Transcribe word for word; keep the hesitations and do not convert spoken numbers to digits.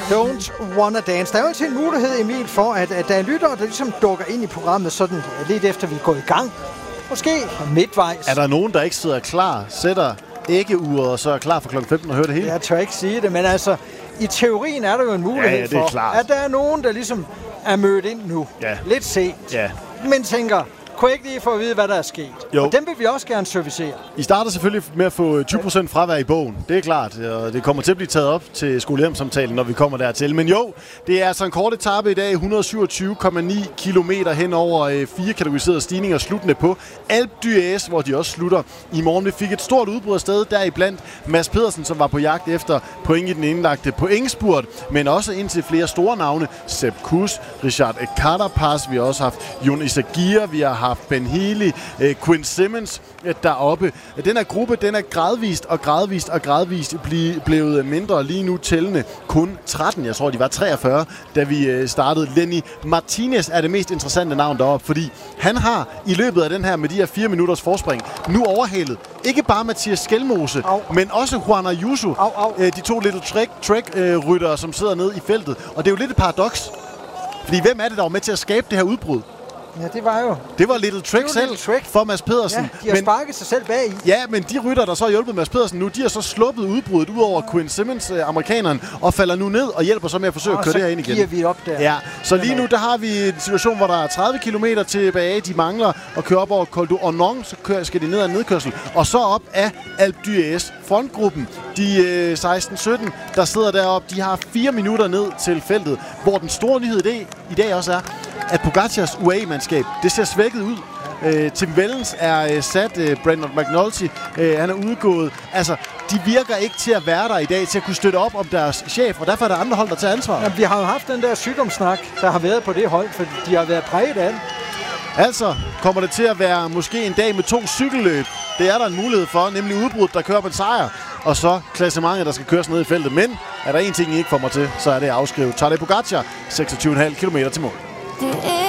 Don't Wanna Dance. Der er jo altid en mulighed, Emil, for at, at der er lyttere, der ligesom dukker ind i programmet sådan lidt efter, vi er gået i gang. Måske midtvejs. Er der nogen, der ikke sidder klar, sætter æggeuret og så er klar for klokken femten og hører det hele? Jeg tør ikke sige det, men altså, i teorien er der jo en mulighed ja, ja, det er for, klart. at der er nogen, der ligesom er mødt ind nu. Ja. Lidt sent. Ja. Men tænker, kunne jeg ikke lige få at vide, hvad der er sket? Jo. Og dem vil vi også gerne servicere. I starter selvfølgelig med at få tyve procent fravær i bogen. Det er klart, og det kommer til at blive taget op til skolehjemsamtalen, når vi kommer dertil. Men jo, det er altså en kort etape i dag, et hundrede og syvogtyve komma ni kilometer hen over øh, fire kategoriserede stigninger, sluttende på Alpe d'Huez, hvor de også slutter i morgen. Vi fik et stort udbrud af sted, deriblandt Mads Pedersen, som var på jagt efter point i den indlagte pointspurt, men også indtil flere store navne. Sepp Kuss, Richard Carapaz, vi har også haft Jon Izagirre, vi har haft Ben Healy, øh, Quinn Simmons øh, deroppe. Den her gruppe, den er gradvist og gradvist og gradvist blive, blevet mindre, lige nu tællende kun tretten. Jeg tror, de var treogfyrre, da vi øh, startede. Lenny Martinez er det mest interessante navn deroppe, fordi han har i løbet af den her, med de her fire minutters forspring, nu overhalet ikke bare Mathias Skelmose, au. men også Juan Ayuso, au, au. Øh, de to Little Trek, Trek øh, ryttere, som sidder nede i feltet. Og det er jo lidt et paradoks, fordi hvem er det, der var med til at skabe det her udbrud? Ja, det var jo... Det var Little Trek selv Little Trek. for Mads Pedersen. Ja, de har men, sparket sig selv bag i. Ja, men de rytter, der så har hjulpet Mads Pedersen nu, de har så sluppet udbruddet ud over Quinn Simmons, øh, amerikaneren, og falder nu ned og hjælper så med at forsøge og at køre det her ind igen. Og så giver vi op der. Ja, så lige nu, der har vi en situation, hvor der er tredive kilometer tilbage. De mangler at køre op over Col du Ornon, så kører, skal de ned ad en nedkørsel. Og så op af Alpe d'Huez. Frontgruppen, de øh, seksten sytten, der sidder deroppe, de har fire minutter ned til feltet, hvor den store nyhed i dag, i dag også er, at Pogacars U A E-mandskab, det ser svækket ud. Øh, Tim Wellens er øh, sat, øh, Brandon McNulty, øh, han er udgået. Altså, de virker ikke til at være der i dag, til at kunne støtte op om deres chef, og derfor er der andre hold, der tager ansvar. Jamen, vi har jo haft den der sygdomssnak, der har været på det hold, for de har været præget af det. Altså kommer det til at være måske en dag med to cykelløb. Det er der en mulighed for, nemlig udbrud, der kører på en sejr. Og så klassementet, der skal køres ned i feltet. Men er der en ting, I ikke får mig til, så er det at afskrive Tadej Pogačar, seksogtyve komma fem kilometer til mål.